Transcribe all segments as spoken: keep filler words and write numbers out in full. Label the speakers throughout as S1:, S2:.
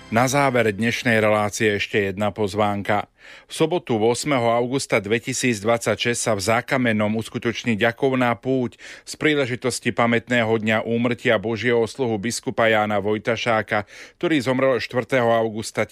S1: Na záver dnešnej relácie ešte jedna pozvánka. V sobotu ôsmeho augusta dvetisícdvadsaťšesť sa v Zákamennom uskutoční ďakovná púť z príležitosti pamätného dňa úmrtia Božieho sluhu biskupa Jána Vojtašáka, ktorý zomrel štvrtého augusta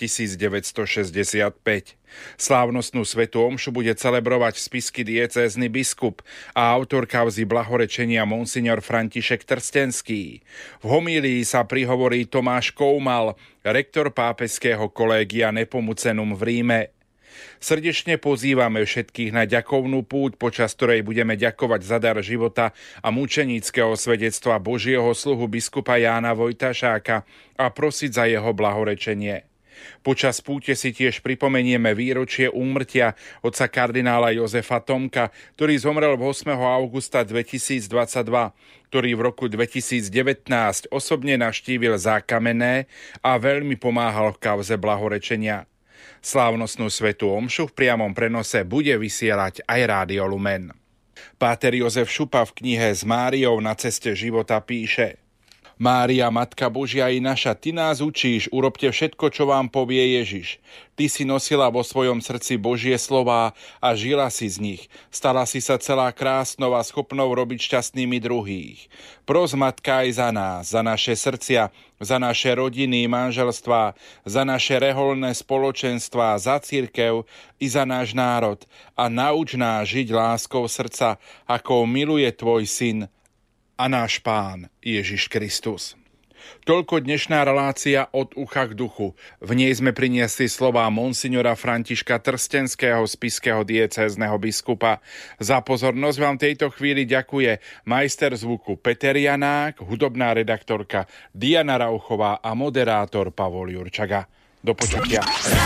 S1: tisícdeväťstošesťdesiatpäť. Slávnostnú svätú omšu bude celebrovať spišský diecézny biskup a autor kauzy blahorečenia monsignor František Trstenský. V homílii sa prihovorí Tomáš Koumal, rektor pápežského kolégia Nepomucenum v Ríme. Srdečne pozývame všetkých na ďakovnú púť, počas ktorej budeme ďakovať za dar života a mučeníckeho svedectva Božieho sluhu biskupa Jána Vojtašáka a prosiť za jeho blahorečenie. Počas púte si tiež pripomenieme výročie úmrtia otca kardinála Jozefa Tomka, ktorý zomrel ôsmeho augusta dvetisícdvadsaťdva, ktorý v roku dvetisícdevätnásť osobne navštívil Zákamenné a veľmi pomáhal v kauze blahorečenia. Slávnostnú svätú omšu v priamom prenose bude vysielať aj Rádio Lumen. Páter Jozef Šupa v knihe S Máriou na ceste života píše: Mária, Matka Božia i naša, ty nás učíš, urobte všetko, čo vám povie Ježiš. Ty si nosila vo svojom srdci Božie slová a žila si z nich. Stala si sa celá krásnou a schopnou robiť šťastnými druhých. Pros, Matka, aj za nás, za naše srdcia, za naše rodiny, manželstvá, za naše reholné spoločenstvá, za cirkev i za náš národ. A nauč nás žiť láskou srdca, ako miluje tvoj syn a náš Pán Ježiš Kristus. Toľko dnešná relácia Od ucha k duchu. V nej sme priniesli slová monsignora Františka Trstenského, spišského diecézneho biskupa. Za pozornosť vám tejto chvíli ďakuje majster zvuku Peter Janák, hudobná redaktorka Diana Rauchová a moderátor Pavol Jurčaga. Do počutia.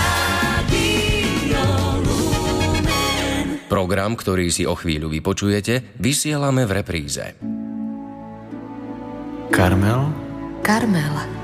S2: Program, ktorý si o chvíľu vypočujete, vysielame v repríze.
S3: Karmel?
S4: Karmel.